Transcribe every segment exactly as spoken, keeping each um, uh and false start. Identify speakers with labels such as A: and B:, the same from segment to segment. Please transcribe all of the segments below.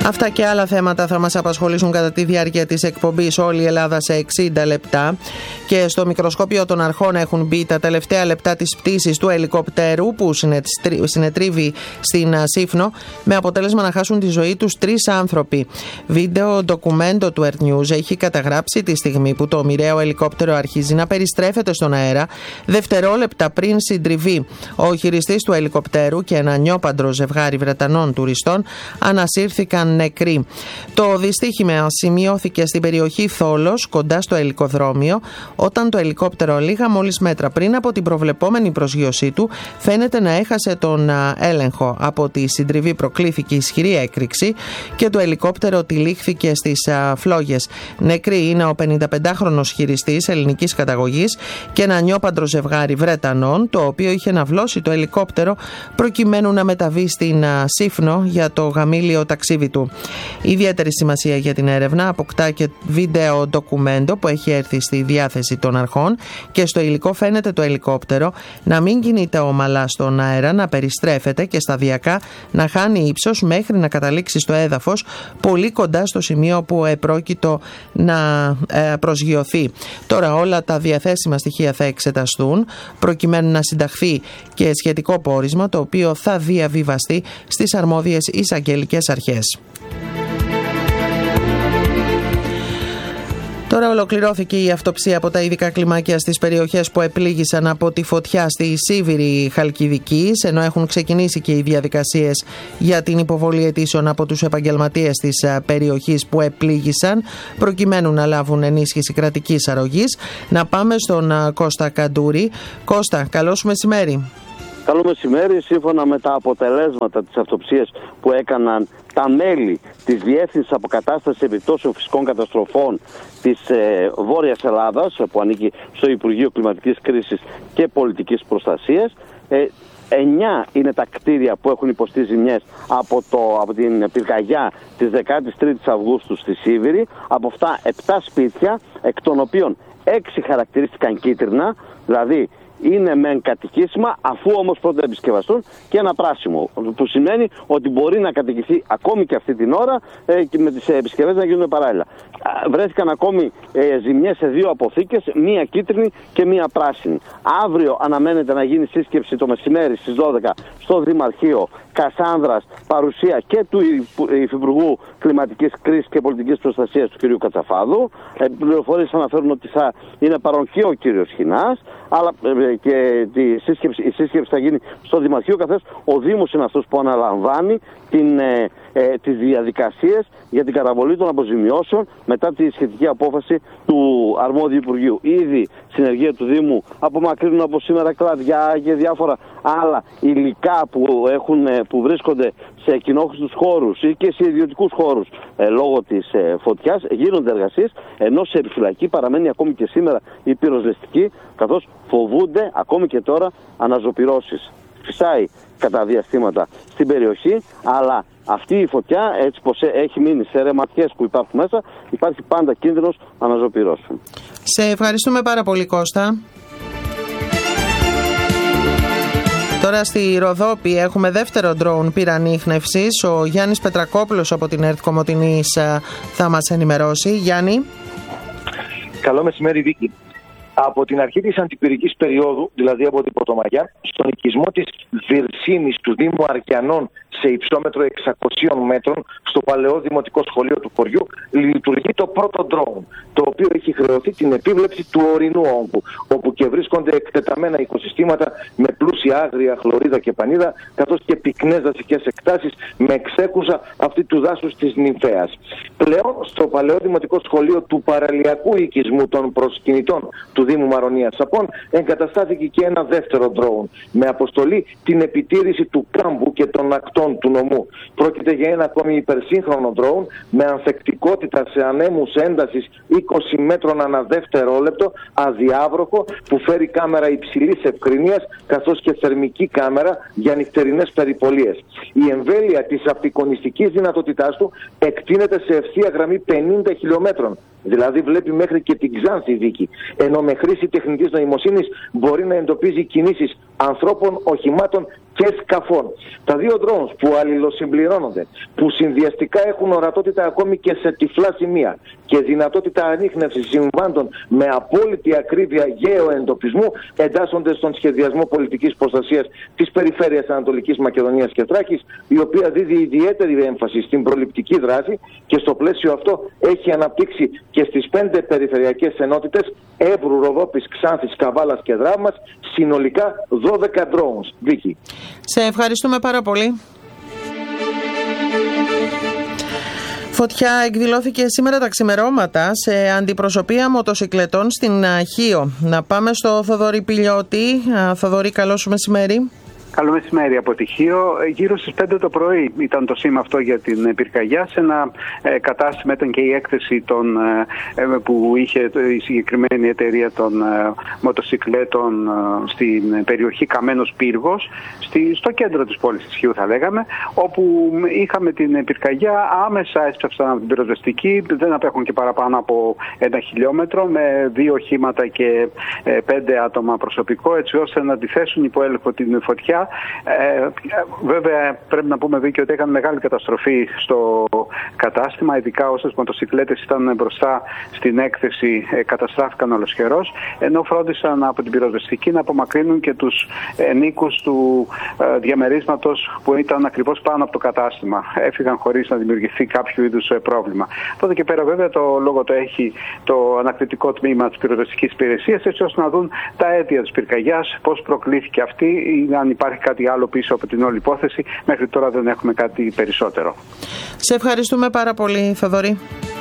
A: Αυτά και άλλα θέματα θα μας απασχολήσουν κατά τη διάρκεια της εκπομπής Όλη η Ελλάδα σε εξήντα λεπτά. Και στο μικροσκόπιο των αρχών έχουν μπει τα τελευταία λεπτά της πτήσης του ελικόπτερου που συνετρίβει στην Σύφνο, με αποτέλεσμα να χάσουν τη ζωή τους τρεις άνθρωποι. Βίντεο ντοκουμέντο του Earth News έχει καταγράψει τη στιγμή που το μοιραίο ελικόπτερο αρχίζει να περιστρέφεται στον αέρα, δευτερόλεπτα πριν συντριβεί. Ο χειριστής του ελικοπτέρου και ένα νιόπαντρο ζευγάρι Βρετανών τουριστών ανασύρθηκαν νεκροί. Το δυστύχημα σημειώθηκε στην περιοχή Θόλος, κοντά στο ελικοδρόμιο, όταν το ελικόπτερο λίγα μόλις μέτρα πριν από την προβλεπόμενη προσγείωσή του φαίνεται να έχασε τον έλεγχο. Από τη συντριβή προκλήθηκε ισχυρή έκρηξη και το ελικόπτερο τυλίχθηκε στις φλόγες. Νεκροί είναι ο πενηνταπεντάχρονος χειριστής ελληνικής καταγωγής και ένα νιόπαντρο ζευγάρι Βρετανών, το οποίο είχε ναυλώσει το ελικόπτερο προκειμένου να μεταβεί στην Σύφνο για το γαμήλιο ταξίδι του. Ιδιαίτερη σημασία για την έρευνα αποκτά και βίντεο ντοκουμέντο που έχει έρθει στη διάθεση των αρχών και στο υλικό φαίνεται το ελικόπτερο να μην κινείται ομαλά στον αέρα, να περιστρέφεται και σταδιακά να χάνει ύψος μέχρι να καταλήξει στο έδαφος, πολύ κοντά στο σημείο που επρόκειτο να προσγειωθεί. Τώρα όλα τα διαθέσιμα στοιχεία θα εξεταστούν προκειμένου να συνταχθεί και σχετικό πόρισμα, το οποίο θα διαβιβαστεί στις αρμόδιες εισαγγελικές αρχές. Τώρα ολοκληρώθηκε η αυτοψία από τα ειδικά κλιμάκια στις περιοχές που επλήγησαν από τη φωτιά στη Σίβηρη Χαλκιδικής, ενώ έχουν ξεκινήσει και οι διαδικασίες για την υποβολή αιτήσεων από τους επαγγελματίες της περιοχής που επλήγησαν, προκειμένου να λάβουν ενίσχυση κρατικής αρρωγής. Να πάμε στον Κώστα Καντούρη. Κώστα, καλώς μεσημέρι.
B: Καλό μεσημέρι. Σύμφωνα με τα αποτελέσματα της αυτοψίας που έκαναν τα μέλη της Διεύθυνσης Αποκατάστασης Επιπτώσεων Φυσικών Καταστροφών της ε, Βόρειας Ελλάδας, που ανήκει στο Υπουργείο Κλιματικής Κρίσης και Πολιτικής Προστασίας, ε, εννιά είναι τα κτίρια που έχουν υποστεί ζημιές από, το, από την πυρκαγιά της δεκάτης τρίτης Αυγούστου στη Σίβηρη. Από αυτά επτά σπίτια, εκ των οποίων έξι χαρακτηρίστηκαν κίτρινα, δηλαδή είναι μεν κατοικήσιμα, αφού όμως πρώτα επισκευαστούν, και ένα πράσινο, που σημαίνει ότι μπορεί να κατοικηθεί ακόμη και αυτή την ώρα ε, και με τις επισκευές να γίνουν παράλληλα. Βρέθηκαν ακόμη ε, ζημιές σε δύο αποθήκες, μία κίτρινη και μία πράσινη. Αύριο αναμένεται να γίνει σύσκεψη το μεσημέρι στις δώδεκα στο Δημαρχείο Κασάνδρας, παρουσία και του Υφυπουργού Κλιματικής Κρίσης και Πολιτικής Προστασίας του κ. Κατσαφάδου. Ε, πληροφορίες αναφέρουν ότι θα είναι παρόν και ο κ. Χινάς, αλλά ε, και τη σύσκεψη, η σύσκεψη θα γίνει στο Δημαρχείο, καθώς ο Δήμος είναι αυτός που αναλαμβάνει την, ε, ε, τις διαδικασίες για την καταβολή των αποζημιώσεων μετά τη σχετική απόφαση του αρμόδιου Υπουργείου. Ήδη συνεργεία του Δήμου απομακρύνουν από σήμερα κλαδιά και διάφορα άλλα υλικά που, έχουν, που βρίσκονται σε κοινόχρηστους χώρους ή και σε ιδιωτικούς χώρους ε, λόγω της ε, φωτιάς. Γίνονται εργασίες, ενώ σε επιφυλακή παραμένει ακόμη και σήμερα η πυροσβεστική, καθώς φοβούνται ακόμη και τώρα αναζωπυρώσεις. Φυσάει κατά διαστήματα στην περιοχή, αλλά αυτή η φωτιά, έτσι πως έχει μείνει σε ρεματιές που υπάρχουν μέσα, υπάρχει πάντα κίνδυνος αναζωπυρώσεων.
A: Σε ευχαριστούμε πάρα πολύ, Κώστα. Τώρα στη Ροδόπη έχουμε δεύτερο ντρόουν πυρανίχνευσης. Ο Γιάννης Πετρακόπουλος από την ΕΡΤ Κομοτηνής θα μας ενημερώσει. Γιάννη.
C: Καλό μεσημέρι, Βίκη. Από την αρχή της αντιπυρικής περίοδου, δηλαδή από την Πρωτομαγιά, στον οικισμό της Βυρσίνης του Δήμου Αρκιανών σε υψόμετρο εξακοσίων μέτρων, στο παλαιό δημοτικό σχολείο του χωριού, λειτουργεί το πρώτο ντρόουν, το οποίο έχει χρεωθεί την επίβλεψη του ορεινού όγκου, όπου και βρίσκονται εκτεταμένα οικοσυστήματα με πλούσια άγρια, χλωρίδα και πανίδα, καθώς και πυκνές δασικές εκτάσεις με εξέκουσα αυτή του δάσους της Νυμφέας. Πλέον, στο παλαιό δημοτικό σχολείο του παραλιακού οικισμού των προσκυνητών του Δήμου Μαρονίας Σαπών, εγκαταστάθηκε και ένα δεύτερο ντρόουν, με αποστολή την επιτήρηση του κάμπου και των ακτών του νομού. Πρόκειται για ένα ακόμη υπερσύγχρονο ντρόουν με ανθεκτικότητα σε ανέμους έντασης είκοσι μέτρων ανά δευτερόλεπτο, αδιάβροχο, που φέρει κάμερα υψηλής ευκρινίας καθώς και θερμική κάμερα για νυχτερινές περιπολίες. Η εμβέλεια της απεικονιστικής δυνατότητάς του εκτείνεται σε ευθεία γραμμή πενήντα χιλιόμετρων. Δηλαδή βλέπει μέχρι και την Ξάνθη, Βίκη, ενώ με χρήση τεχνητής νοημοσύνης μπορεί να εντοπίζει κινήσεις ανθρώπων, οχημάτων και σκαφών. Τα δύο drones που αλληλοσυμπληρώνονται, που συνδυαστικά έχουν ορατότητα ακόμη και σε τυφλά σημεία και δυνατότητα ανίχνευσης συμβάντων με απόλυτη ακρίβεια γεωεντοπισμού, εντάσσονται στον σχεδιασμό πολιτικής προστασίας της περιφέρειας Ανατολικής Μακεδονίας και Θράκης, η οποία δίδει ιδιαίτερη έμφαση στην προληπτική δράση και στο πλαίσιο αυτό έχει αναπτύξει και στις πέντε περιφερειακές ενότητες Εύρου, Ροδόπης, Ξάνθης, Καβάλας και Δράμας συνολικά δώδεκα drones. Βίκη.
A: Σε ευχαριστούμε πάρα πολύ. Φωτιά εκδηλώθηκε σήμερα τα ξημερώματα σε αντιπροσωπεία μοτοσυκλετών στην Χίο. Να πάμε στο Θοδωρή Πηλιώτη. Θοδωρή, καλό σου μεσημέρι.
D: Καλό μεσημέρι από τη Χίο. Γύρω στις πέντε το πρωί ήταν το σήμα αυτό για την πυρκαγιά. Σε ένα ε, κατάστημα ήταν και η έκθεση των, ε, που είχε η συγκεκριμένη εταιρεία των ε, μοτοσυκλέτων ε, στην περιοχή Καμένος Πύργος, στη, στο κέντρο της πόλης της Χίου θα λέγαμε, όπου είχαμε την πυρκαγιά. Άμεσα έσπευσαν από την πυροσβεστική, δεν απέχουν και παραπάνω από ένα χιλιόμετρο, με δύο οχήματα και ε, πέντε άτομα προσωπικό, έτσι ώστε να αντιθέσουν υπό έλεγχο την φωτιά. Ε, βέβαια πρέπει να πούμε, Βίκη, ότι έκανε μεγάλη καταστροφή στο κατάστημα, ειδικά όσες μοτοσυκλέτες ήταν μπροστά στην έκθεση ε, καταστράφηκαν ολοσχερός, ενώ φρόντισαν από την πυροσβεστική να απομακρύνουν και τους ενοίκους του ε, διαμερίσματος που ήταν ακριβώς πάνω από το κατάστημα. Έφυγαν χωρίς να δημιουργηθεί κάποιο είδους ε, πρόβλημα. Τότε και πέρα βέβαια το λόγο το έχει το ανακριτικό τμήμα της πυροσβεστικής υπηρεσίας, έτσι ώστε να δουν τα αίτια της πυρκαγιάς, πώς προκλήθηκε αυτή ή αν υπάρχει κάτι άλλο πίσω από την όλη υπόθεση. Μέχρι τώρα δεν έχουμε κάτι περισσότερο.
A: Σε ευχαριστούμε πάρα πολύ, Θοδωρή.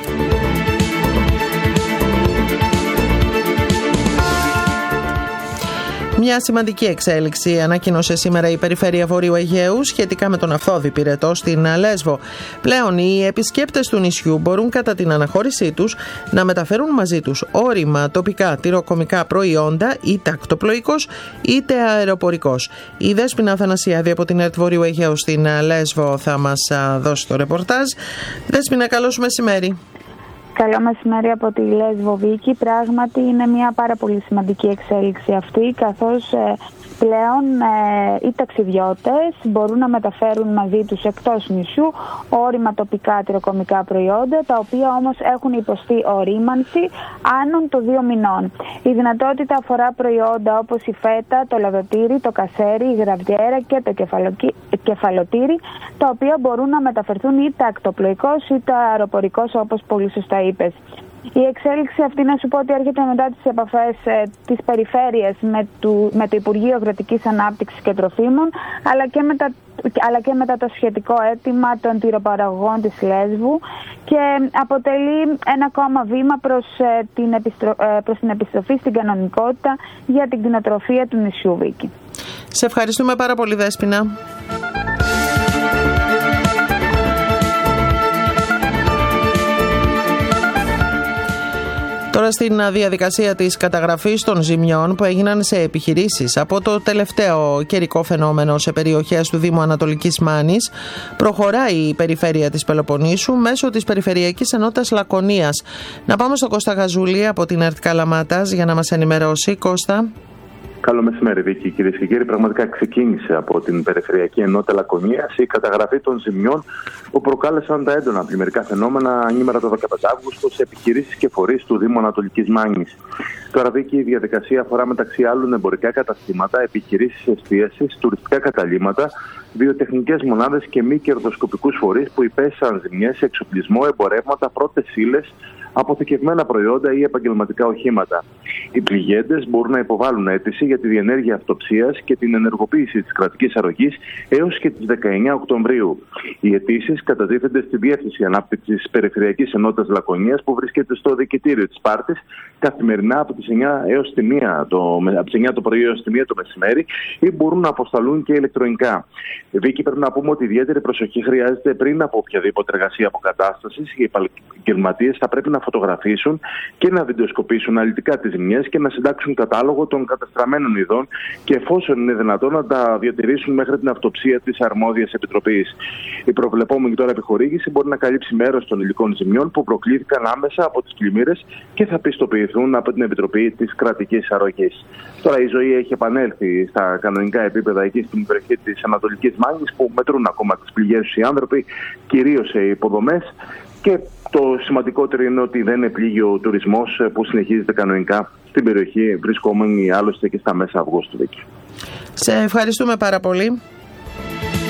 A: Μια σημαντική εξέλιξη ανακοίνωσε σήμερα η Περιφέρεια Βορείου Αιγαίου σχετικά με τον Αυθώδη Πυρετό στην Λέσβο. Πλέον οι επισκέπτες του νησιού μπορούν κατά την αναχώρησή τους να μεταφέρουν μαζί τους όρημα τοπικά τυροκομικά προϊόντα, είτε ακτοπλοϊκός είτε αεροπορικός. Η Δέσποινα Αθανασιάδη από την ΕΡΤ Βορείου Αιγαίου στην Λέσβο θα μας δώσει το ρεπορτάζ. Δέσποινα, καλό σου μεσημέρι.
E: Καλό μεσημέρι από τη Λέσβο, Βίκη. Πράγματι είναι μια πάρα πολύ σημαντική εξέλιξη αυτή, καθώς ε, πλέον ε, οι ταξιδιώτες μπορούν να μεταφέρουν μαζί τους εκτός νησιού όρημα τοπικά τυροκομικά προϊόντα, τα οποία όμως έχουν υποστεί ορίμανση άνω των δύο μηνών. Η δυνατότητα αφορά προϊόντα όπως η φέτα, το λαδοτήρι, το κασέρι, η γραβιέρα και το κεφαλοτήρι, τα οποία μπορούν να μεταφερθούν είτε ακτοπλοϊκώς είτε αεροπορικός, όπως πολύ σωστά είπες. Η εξέλιξη αυτή, να σου πω ότι έρχεται μετά τις επαφές ε, της περιφέρειας με, του, με το Υπουργείο Αγροτικής Ανάπτυξης και Τροφίμων, αλλά και, μετά, αλλά και μετά το σχετικό αίτημα των τυροπαραγωγών της Λέσβου, και αποτελεί ένα ακόμα βήμα προς, ε, την, επιστρο, ε, προς την επιστροφή στην κανονικότητα για την κτηνοτροφία του νησιού, Βίκη.
A: Σε ευχαριστούμε πάρα πολύ, Δέσποινα. Τώρα στην διαδικασία της καταγραφής των ζημιών που έγιναν σε επιχειρήσεις από το τελευταίο καιρικό φαινόμενο σε περιοχές του Δήμου Ανατολικής Μάνης, προχωράει η περιφέρεια της Πελοποννήσου μέσω της Περιφερειακής Ενότητας Λακωνίας. Να πάμε στο Κώστα Γαζούλη από την ΕΡΤ Καλαμάτας για να μας ενημερώσει. Κώστα.
F: Καλό μεσημέρι, Βίκη. Κυρίες και κύριοι, πραγματικά ξεκίνησε από την Περιφερειακή Ενότητα Λακωνίας η καταγραφή των ζημιών που προκάλεσαν τα έντονα πλημμυρικά φαινόμενα ανήμερα το δεκαπέντε Αυγούστου σε επιχειρήσεις και φορείς του Δήμου Ανατολικής Μάνης. Τώρα, Βίκη, η διαδικασία αφορά μεταξύ άλλων εμπορικά καταστήματα, επιχειρήσεις εστίασης, τουριστικά καταλύματα, βιοτεχνικές μονάδες και μη κερδοσκοπικούς φορείς που υπέστησαν ζημιές σε εξοπλισμό, εμπορεύματα, πρώτες ύλες, αποθηκευμένα προϊόντα ή επαγγελματικά οχήματα. Οι πληγέντες μπορούν να υποβάλουν αίτηση για τη διενέργεια αυτοψίας και την ενεργοποίηση της κρατικής αρρωγής έως και τις δεκαεννέα Οκτωβρίου. Οι αιτήσεις κατατίθενται στη Διεύθυνση Ανάπτυξης Περιφερειακής Ενότητας Λακωνίας, που βρίσκεται στο Διοικητήριο της Σπάρτης, καθημερινά από τις εννέα έως τη μία το, από τις εννέα το πρωί έως τη μία το μεσημέρι, ή μπορούν να αποσταλούν και ηλεκτρονικά. Βίκη, πρέπει να πούμε ότι ιδιαίτερη προσοχή χρειάζεται πριν από οποιαδήποτε εργασία αποκατάστασης. Οι επαγγελματίες θα πρέπει να να φωτογραφίσουν και να βιντεοσκοπήσουν αναλυτικά τις ζημιές και να συντάξουν κατάλογο των καταστραμμένων ειδών και εφόσον είναι δυνατόν να τα διατηρήσουν μέχρι την αυτοψία της αρμόδιας επιτροπής. Η προβλεπόμενη τώρα επιχορήγηση μπορεί να καλύψει μέρος των υλικών ζημιών που προκλήθηκαν άμεσα από τις πλημμύρες και θα πιστοποιηθούν από την Επιτροπή της Κρατικής Αρρωγής. Τώρα η ζωή έχει επανέλθει στα κανονικά επίπεδα εκεί στην περιοχή της Ανατολικής Μάνης, που μετρούν ακόμα τις πληγές τους οι άνθρωποι, κυρίως σε υποδομές, και το σημαντικότερο είναι ότι δεν επλήγει ο τουρισμός που συνεχίζεται κανονικά στην περιοχή, βρισκόμενη άλλωστε και στα μέσα Αυγούστου.
A: Σε ευχαριστούμε πάρα πολύ.